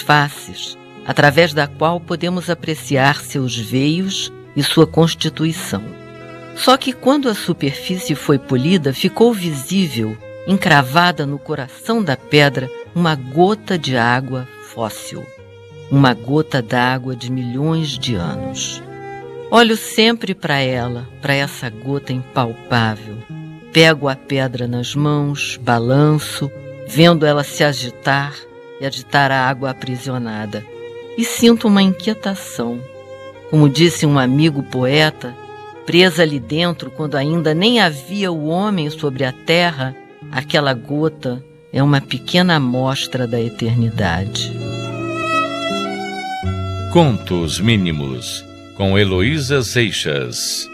faces, através da qual podemos apreciar seus veios e sua constituição. Só que quando a superfície foi polida, ficou visível, encravada no coração da pedra, uma gota de água fóssil, uma gota d'água de milhões de anos. Olho sempre para ela, para essa gota impalpável. Pego a pedra nas mãos, balanço, vendo ela se agitar e agitar a água aprisionada. E sinto uma inquietação. Como disse um amigo poeta, presa ali dentro quando ainda nem havia o homem sobre a terra, aquela gota é uma pequena amostra da eternidade. Contos Mínimos, com Heloísa Seixas.